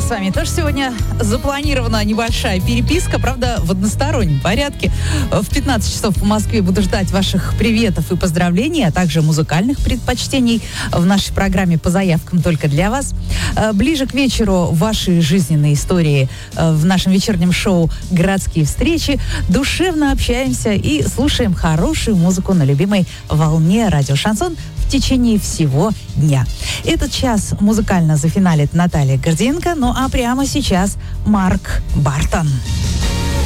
с вами тоже сегодня запланирована небольшая переписка, правда, в одностороннем порядке. В 15 часов по Москве буду ждать ваших приветов и поздравлений, а также музыкальных предпочтений в нашей программе по заявкам только для вас. Ближе к вечеру ваши жизненные истории в нашем вечернем шоу «Городские встречи». Душевно общаемся и слушаем хорошую музыку на любимой волне радио «Шансон» в течение всего дня. Этот час музыкально зафиналит Наталья Гордиенко, ну а прямо сейчас Марк Бартон.